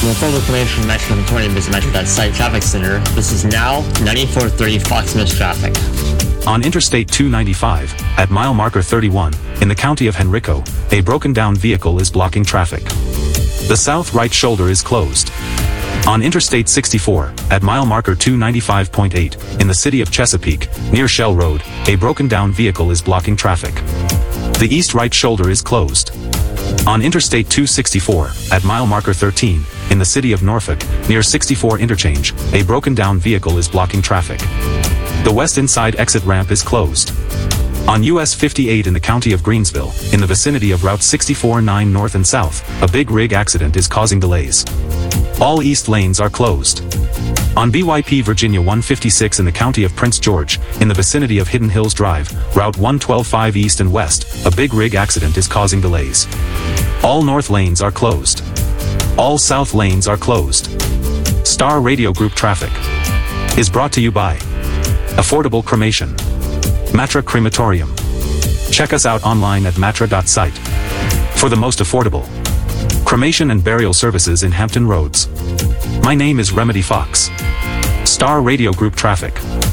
With full information Metro 20 is Metro.site traffic center. This is now 9430 Fox Mills traffic. On Interstate 295, at mile marker 31, in the county of Henrico, a broken down vehicle is blocking traffic. The south right shoulder is closed. On Interstate 64, at mile marker 295.8, in the city of Chesapeake, near Shell Road, a broken down vehicle is blocking traffic. The east right shoulder is closed. On Interstate 264, at mile marker 13, in the city of Norfolk, near 64 Interchange, a broken down vehicle is blocking traffic. The west inside exit ramp is closed. On US 58 in the county of Greensville, in the vicinity of Route 64-9 north and south, a big rig accident is causing delays. All east lanes are closed. On BYP Virginia 156 in the county of Prince George, in the vicinity of Hidden Hills Drive, Route 112-5 east and west, a big rig accident is causing delays. All north lanes are closed. All south lanes are closed. Star Radio Group traffic is brought to you by Affordable Cremation, Matra Crematorium. Check us out online at matra.site for the most affordable cremation and burial services in Hampton Roads. My name is Remedy Fox. Star Radio Group traffic.